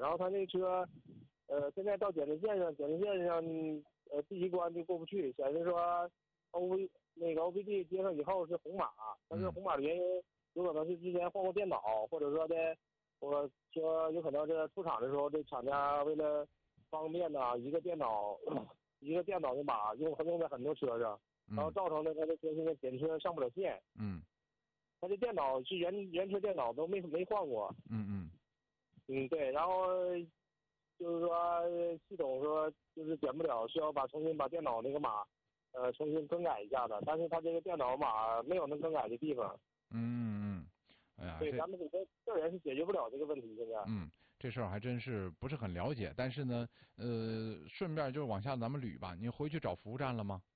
然后他那车，现在到检测线上，第一关就过不去，显示说 OBD 接上以后是红码，但是红码的原因有可能是之前换过电脑，或者说我说有可能这出厂的时候这厂家为了方便呢，一个电脑的码用在很多车上，然后造成了他的车现在检测上不了线。他这电脑是原车电脑都没换过。对，然后就是说系统说就是检不了，需要重新把电脑那个码重新更改一下的，但是他这个电脑码没有能更改的地方。 哎呀， 对，咱们个人是解决不了这个问题，现在。 这事儿还真是不是很了解，但是呢，顺便就是往下咱们捋吧。你回去找服务站了吗？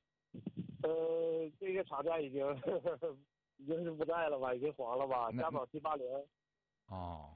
这个厂家已经是不在了吧，已经黄了吧？嘉宝780。 哦。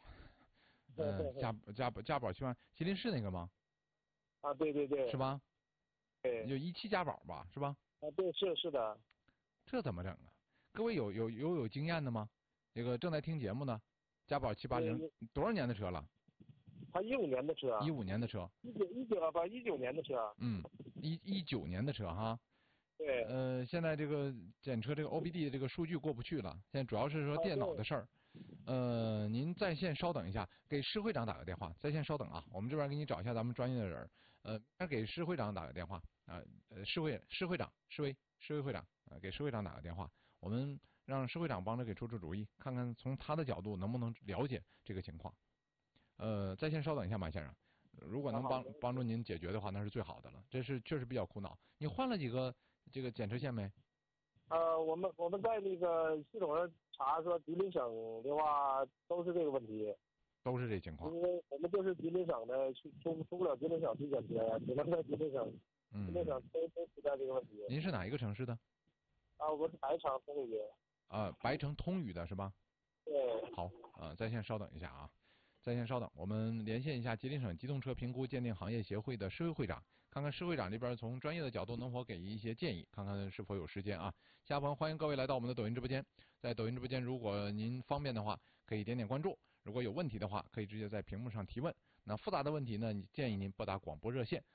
嘉宝780，吉林市那个吗？ 啊，对对对。 是吧？ 对。 就17嘉宝吧，是吧？ 啊，对，是的。 这怎么整啊？各位有经验的吗？这个正在听节目呢，嘉宝780多少年的车了？ 他15年的车。 15年的车。 19年的车。 19年的车哈。 对。 现在这个检测这个 OBD 的这个数据过不去了，现在主要是说电脑的事儿。您在线稍等一下，给施会长打个电话，在线稍等啊，我们这边给你找一下咱们专业的人。给施会长打个电话啊，施会长，施威会长给施会长打个电话，我们让施会长帮着给出主意，看看从他的角度能不能了解这个情况。在线稍等一下，马先生。如果能帮助您解决的话，那是最好的了。这是确实比较苦恼。你换了几个这个检测线没？ 我们在那个系统上查说吉林省的话都是这个问题， 都是这情况。 因为我们就是吉林省的，出不了吉林省去检测，只能在吉林省。吉林省都存在这个问题。 您是哪一个城市的？ 我是白城通宇。 白城通宇的是吧？ 对。 好，在线稍等一下啊。在线稍等，我们连线一下吉林省机动车评估鉴定行业协会的施威会长，看看施会长这边从专业的角度能否给一些建议，看看是否有时间啊。下朋友欢迎各位来到我们的抖音直播间，在抖音直播间，如果您方便的话，可以点点关注；如果有问题的话，可以直接在屏幕上提问。那复杂的问题呢，建议您拨打广播热线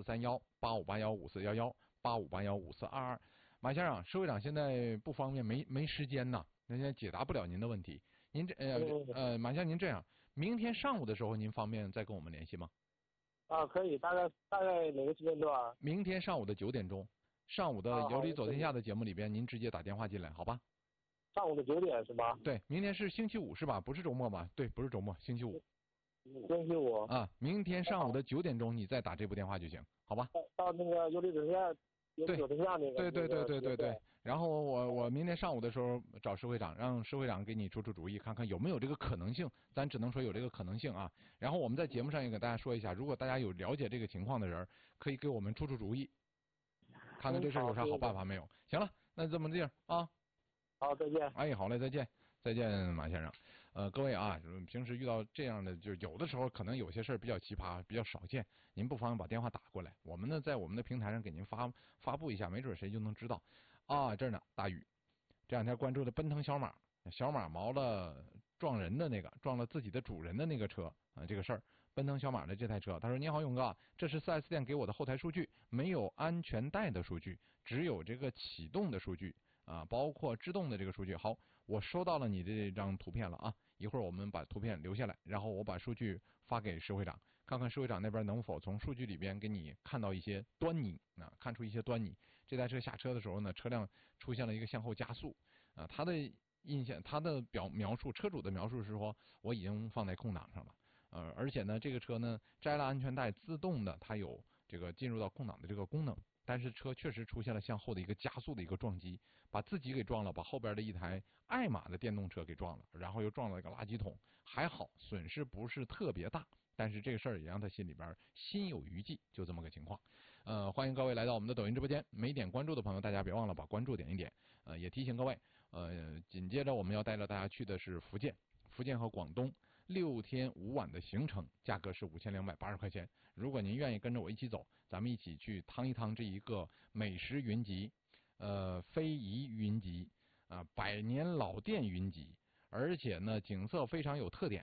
04318581541185815422。马先生，施会长现在不方便，没时间呐。那现在解答不了您的问题，您马先生，您这样，明天上午的时候您方便再跟我们联系吗？ 可以，大概哪个时间段？ 明天上午的9点钟，上午的有理走天下的节目里边，您直接打电话进来，好吧？ 上午的9点是吧？ 对，明天是星期五是吧？不是周末吧？对，不是周末，星期五。 星期五啊，明天上午的9点钟你再打这部电话就行，好吧？ 到那个有理走天下。 对， 对。 然后我明天上午的时候找施会长，让施会长给你出主意，看看有没有这个可能性。咱只能说有这个可能性啊。然后我们在节目上也给大家说一下，如果大家有了解这个情况的人，可以给我们出主意，看看这事有啥好办法没有。行了，那这么地啊。 好，再见。 哎，好嘞，再见。再见，马先生。各位啊，平时遇到这样的，就有的时候可能有些事儿比较奇葩，比较少见，您不妨把电话打过来，我们呢在我们的平台上给您发布一下，没准谁就能知道。这儿呢，大宇这两天关注的奔腾小马毛了撞人的那个，撞了自己的主人的那个车这个事儿，奔腾小马的这台车，他说：“你好，勇哥，这是 4S 店给我的后台数据，没有安全带的数据，只有这个启动的数据。”包括制动的这个数据。好，我收到了你的这张图片了啊，一会儿我们把图片留下来，然后我把数据发给施会长，看看施会长那边能否从数据里边给你看到一些端倪看出一些端倪。这台车下车的时候呢，车辆出现了一个向后加速他的描述，车主的描述是说我已经放在空档上了，而且呢这个车呢摘了安全带，自动的它有这个进入到空档的这个功能。但是车确实出现了向后的一个加速的一个撞击，把自己给撞了，把后边的一台爱玛的电动车给撞了，然后又撞了一个垃圾桶。还好损失不是特别大，但是这个事儿也让他心里边心有余悸，就这么个情况。欢迎各位来到我们的抖音直播间，没点关注的朋友大家别忘了把关注点一点。也提醒各位，紧接着我们要带着大家去的是福建和广东6天5晚的行程，价格是5280块钱。如果您愿意跟着我一起走，咱们一起去趟一趟这一个美食云集，非遗云集百年老店云集，而且呢景色非常有特点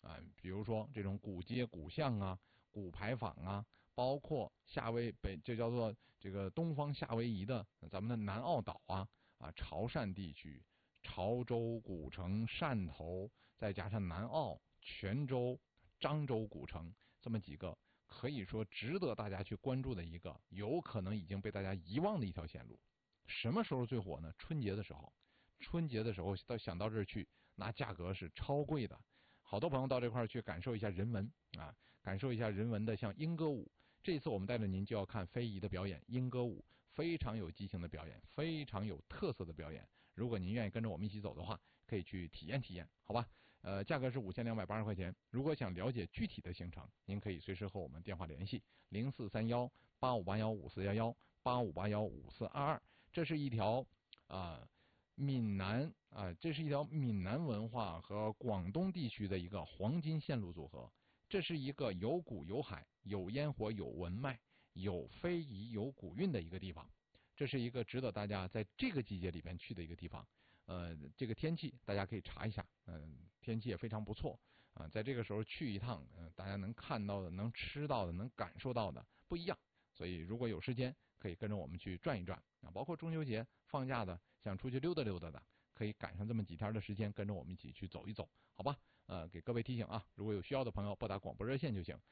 比如说这种古街古巷啊、古牌坊啊，包括就叫做这个东方夏威夷的咱们的南澳岛啊、潮汕地区、潮州古城、汕头，再加上南澳、泉州、漳州古城这么几个可以说值得大家去关注的一个有可能已经被大家遗忘的一条线路。什么时候最火呢？春节的时候。春节的时候想到这儿去，那价格是超贵的。好多朋友到这块儿去感受一下人文感受一下人文的像莺歌舞。这次我们带着您就要看非遗的表演，莺歌舞非常有激情的表演，非常有特色的表演。如果您愿意跟着我们一起走的话，可以去体验体验，好吧？价格是5280块钱。如果想了解具体的行程，您可以随时和我们电话联系04318581541185815422。这是一条这是一条闽南文化和广东地区的一个黄金线路组合。这是一个有古有海、有烟火、有文脉、有非遗、有古韵的一个地方。这是一个值得大家在这个季节里边去的一个地方。这个天气大家可以查一下，天气也非常不错在这个时候去一趟，大家能看到的、能吃到的、能感受到的不一样。所以如果有时间，可以跟着我们去转一转包括中秋节放假的，想出去溜达溜达的，可以赶上这么几天的时间，跟着我们一起去走一走，好吧？给各位提醒如果有需要的朋友，拨打广播热线就行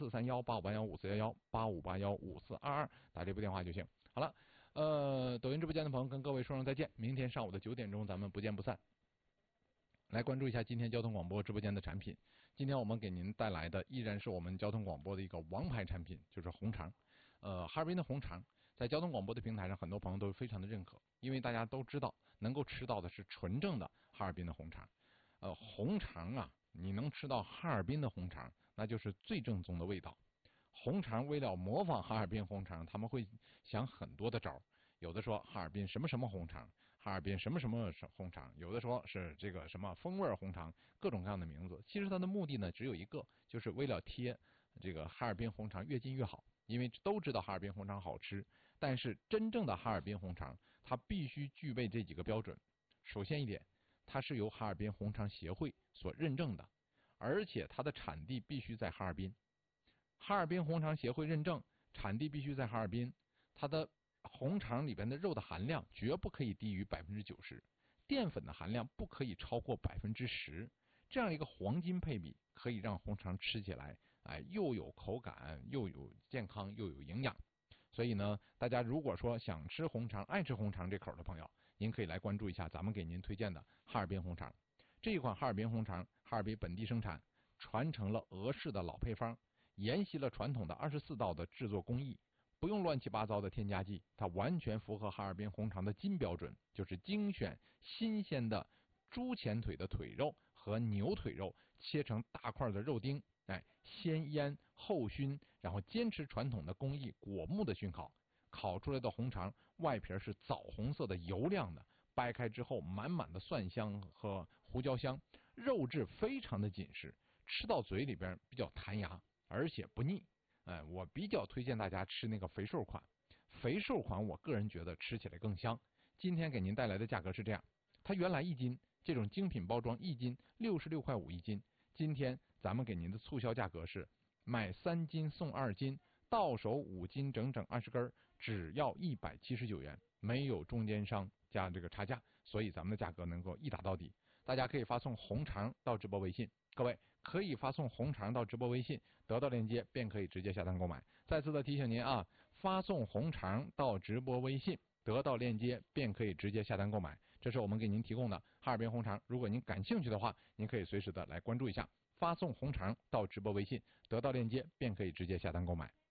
，04318581541185815422，打这部电话就行。好了，抖音直播间的朋友跟各位说声再见，明天上午的9点钟咱们不见不散。来关注一下今天交通广播直播间的产品。今天我们给您带来的依然是我们交通广播的一个王牌产品，就是红肠。哈尔滨的红肠在交通广播的平台上，很多朋友都非常的认可，因为大家都知道能够吃到的是纯正的哈尔滨的红肠。红肠你能吃到哈尔滨的红肠，那就是最正宗的味道。红肠为了模仿哈尔滨红肠，他们会想很多的招，有的说哈尔滨什么什么红肠，哈尔滨什么什么红肠，有的说是这个什么风味红肠，各种各样的名字。其实它的目的呢只有一个，就是为了贴这个哈尔滨红肠越近越好。因为都知道哈尔滨红肠好吃，但是真正的哈尔滨红肠它必须具备这几个标准。首先一点，它是由哈尔滨红肠协会所认证的，而且它的产地必须在哈尔滨。哈尔滨红肠协会认证，产地必须在哈尔滨，它的红肠里边的肉的含量绝不可以低于90%，淀粉的含量不可以超过10%。这样一个黄金配比，可以让红肠吃起来又有口感，又有健康，又有营养。所以呢，大家如果说想吃红肠、爱吃红肠这口的朋友，您可以来关注一下咱们给您推荐的哈尔滨红肠。这一款哈尔滨红肠，哈尔滨本地生产，传承了俄式的老配方，沿袭了传统的24道的制作工艺，不用乱七八糟的添加剂，它完全符合哈尔滨红肠的金标准，就是精选新鲜的猪前腿的腿肉和牛腿肉，切成大块的肉丁，先腌后熏，然后坚持传统的工艺果木的熏烤，烤出来的红肠外皮是枣红色的油亮的，掰开之后满满的蒜香和胡椒香，肉质非常的紧实，吃到嘴里边比较弹牙，而且不腻。我比较推荐大家吃那个肥瘦款，肥瘦款我个人觉得吃起来更香。今天给您带来的价格是这样，它原来1斤这种精品包装1斤66.5块1斤，今天咱们给您的促销价格是买3斤送2斤，到手5斤整整20根，只要179元，没有中间商加这个差价，所以咱们的价格能够一打到底。大家可以发送红肠到直播微信，各位可以发送红肠到直播微信，得到链接便可以直接下单购买。再次的提醒您发送红肠到直播微信，得到链接便可以直接下单购买。这是我们给您提供的哈尔滨红肠，如果您感兴趣的话，您可以随时的来关注一下。发送红肠到直播微信，得到链接便可以直接下单购买。